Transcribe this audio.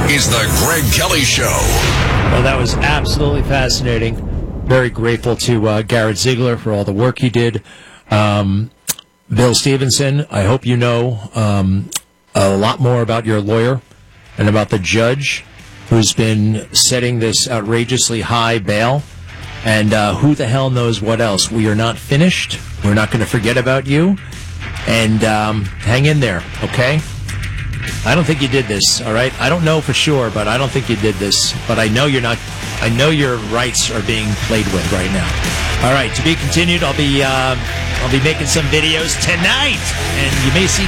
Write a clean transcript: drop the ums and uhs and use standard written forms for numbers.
is the Greg Kelly Show. Well, that was absolutely fascinating. Very grateful to Garrett Ziegler for all the work he did. Bill Stevenson, I hope you know a lot more about your lawyer and about the judge who's been setting this outrageously high bail. And who the hell knows what else. We are not finished. We're not going to forget about you. And hang in there, okay? I don't think you did this, all right? I don't know for sure, but I don't think you did this. But I know you're not. I know your rights are being played with right now. All right, to be continued. I'll be making some videos tonight, and you may see